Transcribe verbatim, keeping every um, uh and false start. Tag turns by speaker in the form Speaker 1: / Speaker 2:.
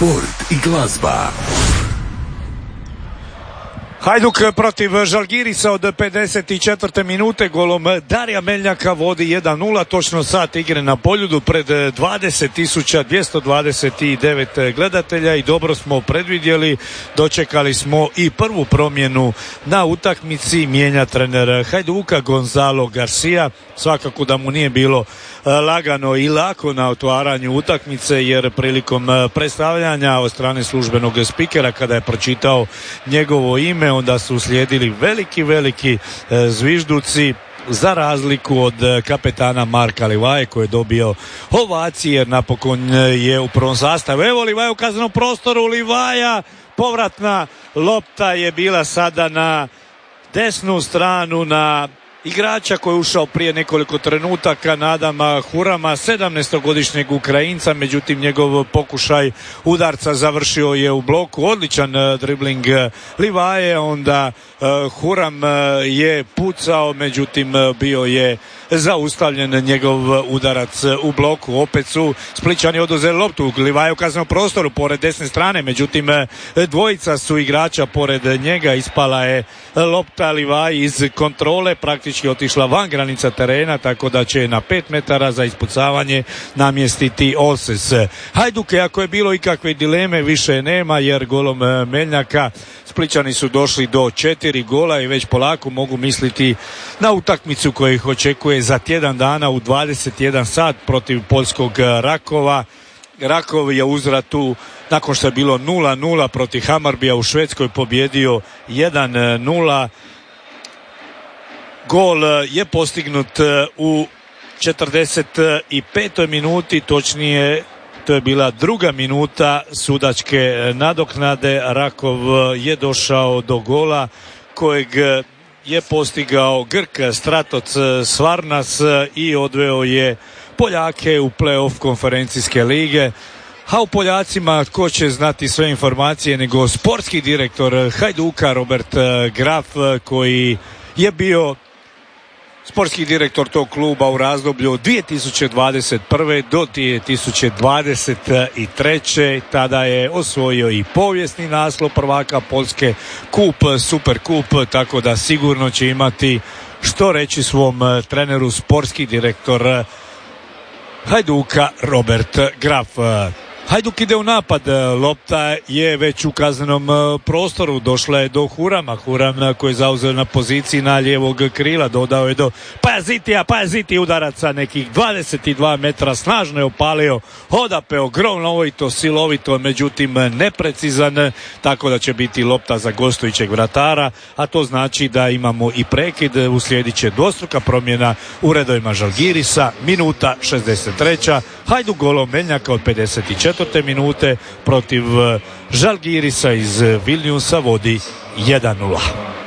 Speaker 1: Sport i glazba.
Speaker 2: Hajduk protiv Žalgirisa od pedeset četvrte minute golom Darija Meljaka vodi jedan nula, točno sat igre na Poljudu pred dvadeset tisuća dvjesto dvadeset devet gledatelja i dobro smo predvidjeli, dočekali smo i prvu promjenu na utakmici, mijenja trener Hajduka Gonzalo Garcia. Svakako da mu nije bilo lagano i lako na otvaranju utakmice, jer prilikom predstavljanja od strane službenog spikera kada je pročitao njegovo ime, onda su uslijedili veliki, veliki zvižduci, za razliku od kapetana Marka Livaje koji je dobio ovacije jer napokon je u prvom sastavu. Evo Livaja u kaznenom prostoru, Livaja, povratna lopta je bila sada na desnu stranu, na igrača koji je ušao prije nekoliko trenutaka, na Adama Hurama, sedamnaestogodišnjeg Ukrajinca, međutim njegov pokušaj udarca završio je u bloku. Odličan dribling Livaje, onda Huram je pucao, međutim bio je zaustavljen njegov udarac u bloku. Opet su Splićani oduzeli loptu, Livaje u kaznenom prostoru pored desne strane, međutim dvojica su igrača pored njega, ispala je lopta Livaje iz kontrole, praktički otišla van granica terena, tako da će na pet metara za ispucavanje namjestiti Olses. Hajduke, ako je bilo ikakve dileme, više nema, jer golom Meljaka Splićani su došli do četiri gola i već polako mogu misliti na utakmicu koja ih očekuje za tjedan dana u dvadeset jedan sat protiv poljskog Rakova. Rakov je uzvratu, nakon što je bilo nula nula protiv Hamarbija u Švedskoj, pobjedio jedan nula. Gol je postignut u četrdeset petoj minuti, točnije to je bila druga minuta sudačke nadoknade. Rakov je došao do gola kojeg je postigao Grk Stratoc Svarnas i odveo je Poljake u play-off konferencijske lige. A u Poljacima tko će znati sve informacije nego sportski direktor Hajduka Robert Graf, koji je bio sportski direktor tog kluba u razdoblju od dvije tisuće dvadeset prve do dvije tisuće dvadeset treće. Tada je osvojio i povijesni naslov prvaka Poljske, kup, super kup, tako da sigurno će imati što reći svom treneru sportski direktor Hajduka Robert Graf. Hajduk ide u napad, lopta je već u kaznenom prostoru, došla je do Hurama, Huram koji je zauzeo na poziciji na lijevog krila, dodao je do Pajazitija, Pajaziti udaraca nekih dvadeset dva metra, snažno je opalio, odapeo gromnovito, silovito, međutim neprecizan, tako da će biti lopta za gostujućeg vratara, a to znači da imamo i prekid, uslijedit će dvostruka promjena u redovima Žalgirisa, minuta šezdeset treća Hajduk golom Meljaka od pedeset četvrte minute protiv Žalgirisa iz Vilniusa vodi jedan nula.